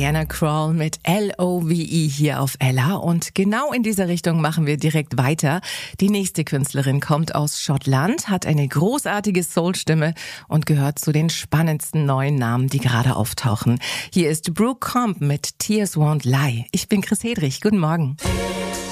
Diana Krall mit L-O-V-E hier auf Ella. Und genau in dieser Richtung machen wir direkt weiter. Die nächste Künstlerin kommt aus Schottland, hat eine großartige Soul-Stimme und gehört zu den spannendsten neuen Namen, die gerade auftauchen. Hier ist Brooke Comp mit Tears Won't Lie. Ich bin Chris Hedrich. Guten Morgen.